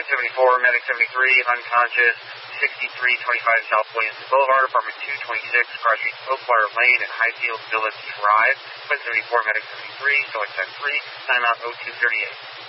74, Medic 73, unconscious, 6325 South Williams Boulevard, apartment 226, Cross Street, Oakwater Lane, and Highfield Village Drive. Quinn 74, Medic 73, select 10-3, timeout 0238.